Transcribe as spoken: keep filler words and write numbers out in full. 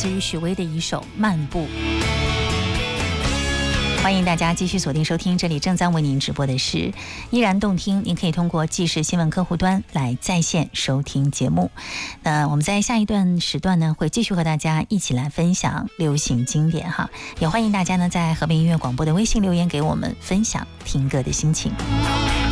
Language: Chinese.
自于许巍的一首《漫步》。欢迎大家继续锁定收听，这里正在为您直播的是依然动听，您可以通过纪实新闻客户端来在线收听节目。那我们在下一段时段呢，会继续和大家一起来分享流行经典哈，也欢迎大家呢在和平音乐广播的微信留言给我们分享听歌的心情。